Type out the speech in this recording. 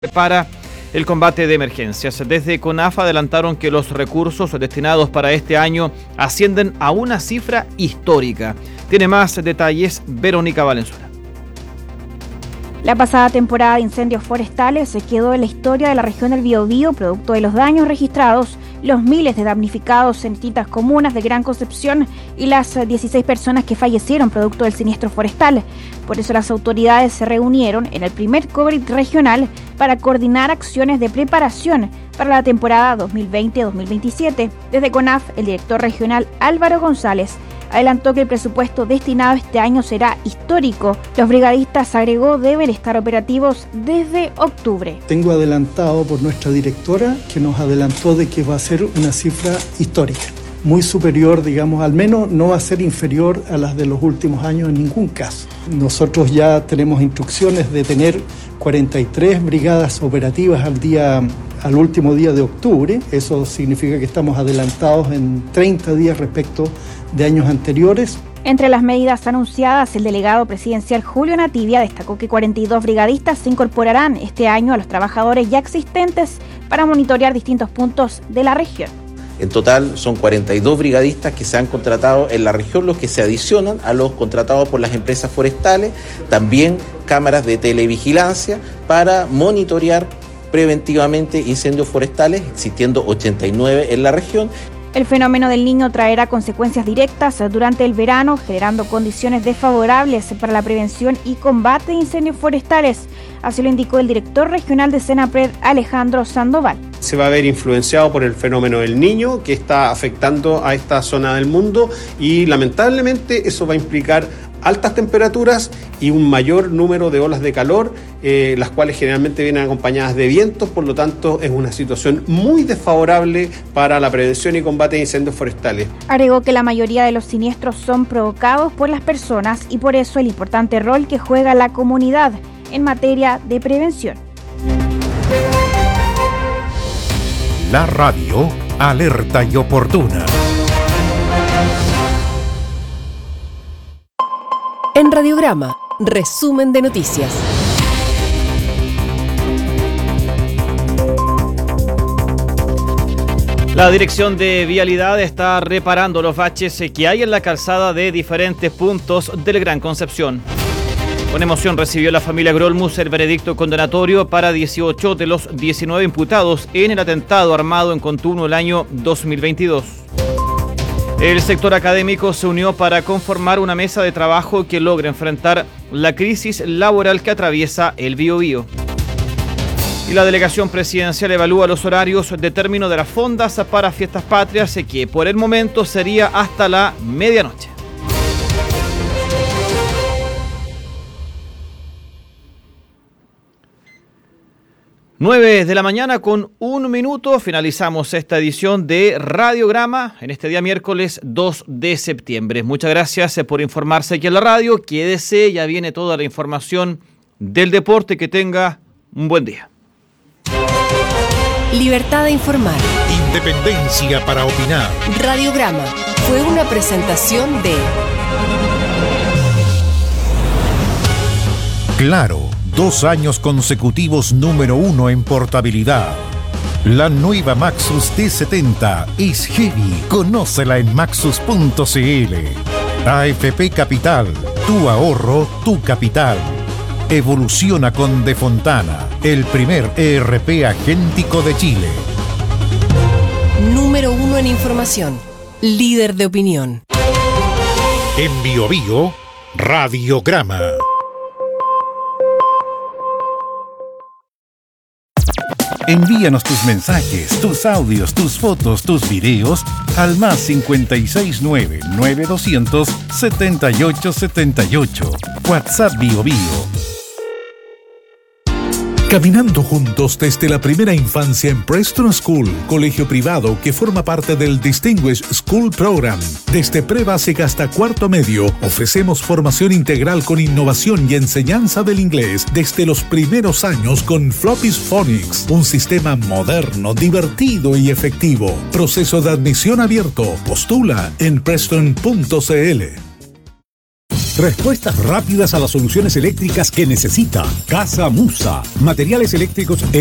para el combate de emergencias. Desde CONAF adelantaron que los recursos destinados para este año ascienden a una cifra histórica. Tiene más detalles Verónica Valenzuela. La pasada temporada de incendios forestales se quedó en la historia de la región del Biobío, producto de los daños registrados, los miles de damnificados en distintas comunas de Gran Concepción y las 16 personas que fallecieron producto del siniestro forestal. Por eso las autoridades se reunieron en el primer COVID regional para coordinar acciones de preparación para la temporada 2020-2027. Desde CONAF, el director regional Álvaro González adelantó que el presupuesto destinado este año será histórico. Los brigadistas, agregó, deben estar operativos desde octubre. Tengo adelantado por nuestra directora que nos adelantó de que va a ser una cifra histórica, muy superior, digamos, al menos no va a ser inferior a las de los últimos años en ningún caso. Nosotros ya tenemos instrucciones de tener 43 brigadas operativas al último día de octubre. Eso significa que estamos adelantados en 30 días respecto de años anteriores. Entre las medidas anunciadas, el delegado presidencial Julio Nativia destacó que 42 brigadistas se incorporarán este año a los trabajadores ya existentes para monitorear distintos puntos de la región. En total son 42 brigadistas que se han contratado en la región, los que se adicionan a los contratados por las empresas forestales, también cámaras de televigilancia para monitorear preventivamente incendios forestales, existiendo 89 en la región. El fenómeno del Niño traerá consecuencias directas durante el verano, generando condiciones desfavorables para la prevención y combate de incendios forestales. Así lo indicó el director regional de Senapred, Alejandro Sandoval. Se va a ver influenciado por el fenómeno del Niño que está afectando a esta zona del mundo y lamentablemente eso va a implicar altas temperaturas y un mayor número de olas de calor, las cuales generalmente vienen acompañadas de vientos, por lo tanto es una situación muy desfavorable para la prevención y combate de incendios forestales. Agregó que la mayoría de los siniestros son provocados por las personas y por eso el importante rol que juega la comunidad en materia de prevención. La radio alerta y oportuna. En Radiograma, resumen de noticias. La Dirección de Vialidad está reparando los baches que hay en la calzada de diferentes puntos del Gran Concepción. Con emoción recibió la familia Grolmus el veredicto condenatorio para 18 de los 19 imputados en el atentado armado en Contulmo el año 2022. El sector académico se unió para conformar una mesa de trabajo que logre enfrentar la crisis laboral que atraviesa el Biobío. Y la delegación presidencial evalúa los horarios de término de las fondas para fiestas patrias, que por el momento sería hasta la medianoche. Nueve de la mañana con 1 minuto, finalizamos esta edición de Radiograma en este día miércoles 2 de septiembre. Muchas gracias por informarse aquí en la radio. Quédese, ya viene toda la información del deporte. Que tenga un buen día. Libertad de informar. Independencia para opinar. Radiograma fue una presentación de Claro. 2 años consecutivos número 1 en portabilidad. La nueva Maxus T70 es heavy. Conócela en maxus.cl. AFP Capital. Tu ahorro, tu capital. Evoluciona con De Fontana, el primer ERP agéntico de Chile. Número 1 en información. Líder de opinión. En Biobío, Radiograma. Envíanos tus mensajes, tus audios, tus fotos, tus videos al más 569-9200-7878. WhatsApp Biobío. Caminando juntos desde la primera infancia en Preston School, colegio privado que forma parte del Distinguished School Program. Desde pre-básica hasta cuarto medio, ofrecemos formación integral con innovación y enseñanza del inglés desde los primeros años con Floppy's Phonics, un sistema moderno, divertido y efectivo. Proceso de admisión abierto. Postula en preston.cl. Respuestas rápidas a las soluciones eléctricas que necesita. Casa Musa. Materiales eléctricos